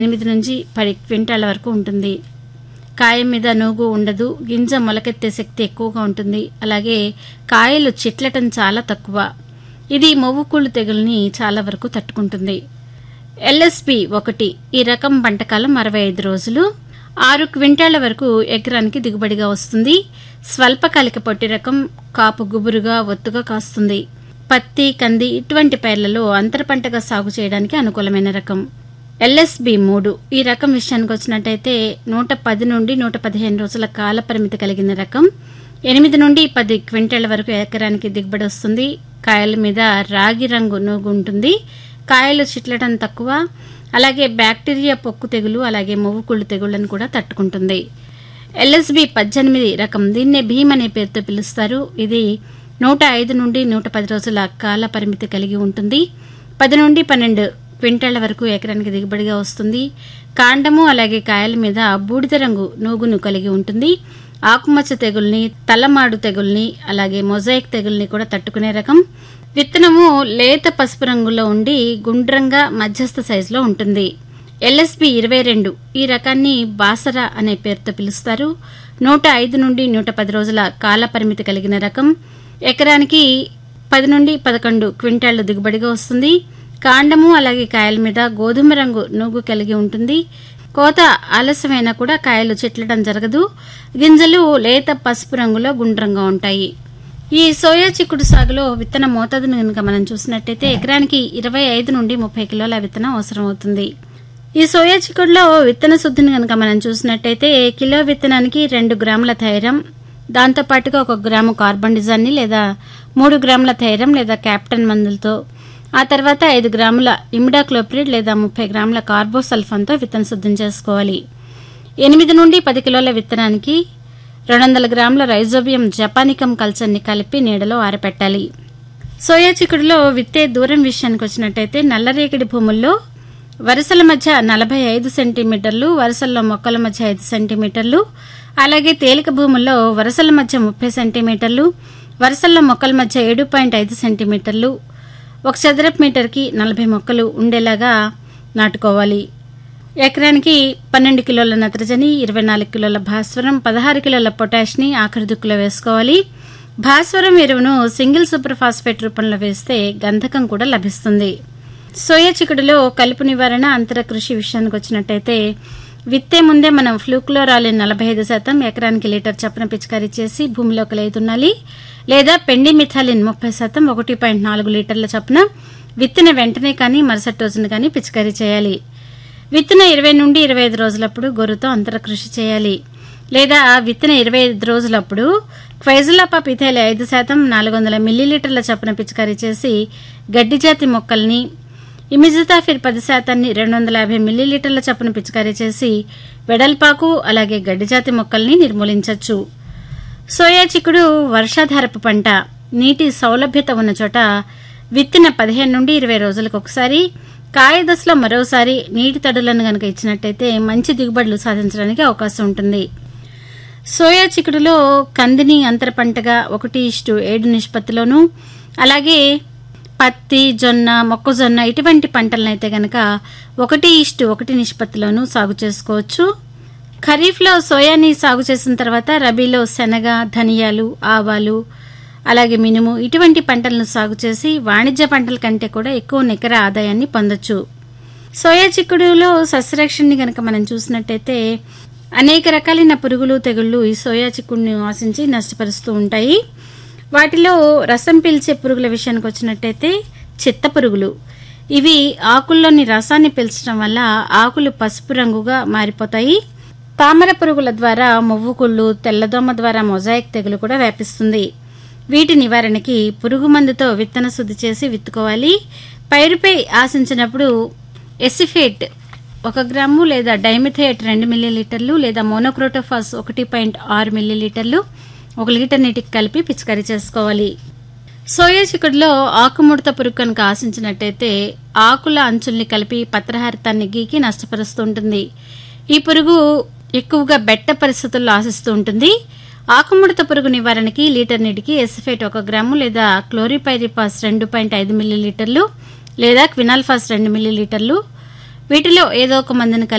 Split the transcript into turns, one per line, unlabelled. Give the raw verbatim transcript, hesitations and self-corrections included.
ఎనిమిది నుంచి పది క్వింటాల వరకు ఉంటుంది. కాయ మీద నూగు ఉండదు. గింజ మొలకెత్తే శక్తి ఎక్కువగా ఉంటుంది. అలాగే కాయలు చిట్లటం చాలా తక్కువ. ఇది మొవ్వుకూళ్ళు తెగుల్ని చాలా వరకు తట్టుకుంటుంది. ఎల్ఎస్పి ఒకటి ఈ రకం పంటకాలం అరవై ఐదు రోజులు. ఆరు క్వింటాల వరకు ఎకరానికి దిగుబడిగా వస్తుంది. స్వల్పకాలిక పొట్టి రకం, కాపు గుబురుగా ఒత్తుగా కాస్తుంది. పత్తి, కంది ఇటువంటి పైర్లలో అంతర పంటగా సాగు చేయడానికి అనుకూలమైన రకం. ఎల్ఎస్బి మూడు ఈ రకం విషయానికి వచ్చినట్టయితే నూట పది నుండి నూట పదిహేను రోజుల కాల పరిమితి కలిగిన రకం. ఎనిమిది నుండి పది క్వింటాల వరకు ఎకరానికి దిగుబడి వస్తుంది. కాయల మీద రాగి రంగు నూగు ఉంటుంది. కాయలు చిట్లటం తక్కువ. అలాగే బ్యాక్టీరియా పొక్కు తెగులు, అలాగే మొవ్వుకుళ్ళు తెగుళ్లను కూడా తట్టుకుంటుంది. ఎల్ఎస్బి పద్దెనిమిది రకం, దీన్నే భీమ్ అనే పేరుతో పిలుస్తారు. ఇది నూట ఐదు నుండి నూట పది రోజుల కాల పరిమితి కలిగి ఉంటుంది. పది నుండి పన్నెండు క్వింటాళ్ల వరకు ఎకరానికి దిగుబడిగా వస్తుంది. కాండము అలాగే కాయల మీద బూడిద రంగు నూగును కలిగి ఉంటుంది. ఆకుమచ్చ తెగుల్ని, తలమాడు తెగుల్ని, అలాగే మొజాయిక్ తెగుల్ని కూడా తట్టుకునే రకం. విత్తనము లేత పసుపు రంగులో ఉండి గుండ్రంగా మధ్యస్థ సైజులో ఉంటుంది. ఎల్ఎస్బి ఇరవై రెండు ఈ రకాన్ని బాసరా అనే పేరుతో పిలుస్తారు. నూట ఐదు నుండి నూట పది రోజుల కాల పరిమితి కలిగిన రకం. ఎకరానికి పది నుండి పదకొండు క్వింటాళ్లు దిగుబడిగా వస్తుంది. కాండము అలాగే కాయల మీద గోధుమ రంగు నూగు కలిగి ఉంటుంది. కోత ఆలస్యమైనా కూడా కాయలు చెట్లడం జరగదు. గింజలు లేత పసుపు రంగులో గుండ్రంగా ఉంటాయి. ఈ సోయా చిక్కుడు సాగులో విత్తన మోతాదును కనుక మనం చూసినట్టయితే ఎకరానికి ఇరవై ఐదు నుండి ముప్పై కిలోల విత్తనం అవసరం అవుతుంది. ఈ సోయా చిక్కుడులో విత్తన శుద్ధిని కనుక మనం చూసినట్టయితే కిలో విత్తనానికి రెండు గ్రాముల థైరం, దాంతోపాటుగా ఒక గ్రాము కార్బండిజాన్ని లేదా మూడు గ్రాముల థైరం లేదా క్యాప్టన్ మందులతో, ఆ తర్వాత ఐదు గ్రాముల ఇమిడాక్లోప్రిడ్ లేదా ముప్పై గ్రాముల కార్బోసల్ఫాన్తో విత్తన శుద్ధం చేసుకోవాలి. ఎనిమిది నుండి పది కిలోల విత్తనానికి రెండు వందల గ్రాముల రైజోబియం జపానికం కల్చర్ని కలిపి నీడలో ఆరపెట్టాలి. సోయా చిక్కుడులో విత్తే దూరం విషయానికి వచ్చినట్టయితే నల్లరేగడి భూముల్లో వరుసల మధ్య నలభై ఐదు సెంటీమీటర్లు, వరుసల్లో మొక్కల మధ్య ఐదు సెంటీమీటర్లు, అలాగే తేలిక భూముల్లో వరుసల మధ్య ముప్పై సెంటీమీటర్లు, వరుసల్లో మొక్కల మధ్య ఏడు పాయింట్ ఐదు సెంటీమీటర్లు, ఒక చదరపు మీటర్కి నలభై మొక్కలు ఉండేలాగా నాటుకోవాలి. ఎకరానికి పన్నెండు కిలోల నత్రజని, ఇరవై నాలుగు కిలోల భాస్వరం, పదహారు కిలోల పొటాష్ని ఆఖరి దుక్కులో వేసుకోవాలి. భాస్వరం ఎరువును సింగిల్ సూపర్ ఫాస్ఫేట్ రూపంలో వేస్తే గంధకం కూడా లభిస్తుంది. సోయా చిక్కుడులో కలుపు నివారణ, అంతర కృషి విషయానికి వచ్చినట్టయితే విత్తే ముందే మనం ఫ్లూక్లోరాలిన్ నలభై ఐదు శాతం ఎకరానికి లీటర్ చప్పున పిచికారీ చేసి భూమిలోకి లేదున్నాలి. లేదా పెండిమిథాలిన్ ముప్పై శాతం ఒకటి పాయింట్ నాలుగు లీటర్ల చప్పున విత్తిన వెంటనే కానీ మరుసటి రోజున కానీ పిచికారీ చేయాలి. విత్తిన ఇరవై నుండి ఇరవై ఐదు రోజులప్పుడు గొర్రుతో అంతర కృషి చేయాలి. లేదా విత్తిన ఇరవై ఐదు రోజులప్పుడు క్వైజలాపా పిథేలి ఐదు శాతం నాలుగు వందల మిల్లీలీటర్ల చప్పున పిచికారీ చేసి గడ్డి జాతి మొక్కల్ని, ఇమిజితాఫిర్ పది శాతాన్ని రెండు వందల యాభై మిల్లీలీటర్ల చప్పున పిచికారీ చేసి వెడల్పాకు అలాగే గడ్డి జాతి మొక్కల్ని నిర్మూలించవచ్చు. సోయా చిక్కుడు వర్షాధారపు పంట. నీటి సౌలభ్యత ఉన్న చోట విత్తిన పదిహేను నుండి ఇరవై రోజులకు ఒకసారి, కాయ దశలో మరోసారి నీటి తడులను గనక ఇచ్చినట్టయితే మంచి దిగుబడులు సాధించడానికి అవకాశం ఉంటుంది. సోయా చిక్కుడులో కందిని అంతర పంటగా ఒకటి ఇష్టు ఏడు నిష్పత్తిలోను, అలాగే పత్తి, జొన్న, మొక్కజొన్న ఇటువంటి పంటలనైతే గనక ఒకటి ఇష్టు ఒకటి నిష్పత్తిలోనూ సాగు చేసుకోవచ్చు. ఖరీఫ్లో సోయాని సాగు చేసిన తర్వాత రబీలో శనగ, ధనియాలు, ఆవాలు, అలాగే మినుము ఇటువంటి పంటలను సాగు చేసి వాణిజ్య పంటల కంటే కూడా ఎక్కువ నికర ఆదాయాన్ని పొందొచ్చు. సోయా చిక్కుడులో సస్యరక్షణని గనక మనం చూసినట్టయితే అనేక రకాలైన పురుగులు, తెగుళ్లు ఈ సోయా చిక్కుడుని ఆశించి నష్టపరుస్తూ ఉంటాయి. వాటిలో రసం పీల్చే పురుగుల విషయానికి వచ్చినట్టయితే చిత్త పురుగులు. ఇవి ఆకుల్లోని రసాన్ని పీల్చడం వల్ల ఆకులు పసుపు రంగుగా మారిపోతాయి. తామర పురుగుల ద్వారా మొవ్వుకుళ్ళు, తెల్లదోమ ద్వారా మొజాయిక్ తెగులు కూడా వ్యాపిస్తుంది. వీటి నివారణకి పురుగు మందుతో విత్తన శుద్ధి చేసి విత్తుకోవాలి. పైరుపై ఆశించినప్పుడు ఎసిఫేట్ ఒక గ్రాము లేదా డైమిథేట్ రెండు మిల్లీలీటర్లు లేదా మోనోక్రోటోఫాస్ ఒకటి పాయింట్ ఆరు మిల్లీలీటర్లు ఒక లీటర్ నీటికి కలిపి పిచికారీ చేసుకోవాలి. సోయా చిక్కుడులో ఆకుముడత పురుగు కనుక ఆశించినట్టయితే ఆకుల అంచుల్ని కలిపి పత్రహారితాన్ని గీకి నష్టపరుస్తూ ఉంటుంది. ఈ పురుగు ఎక్కువగా బెట్ట పరిస్థితుల్లో ఆశిస్తూ ఉంటుంది. ఆకుముడత పురుగు నివారణకి లీటర్ నీటికి ఎసిఫేట్ ఒక గ్రాము లేదా క్లోరిపైరిపాస్ రెండు పాయింట్ ఐదు మిల్లీలీటర్లు లేదా క్వినాల్ఫాస్ రెండు మిల్లీలీటర్లు వీటిలో ఏదో ఒక మందును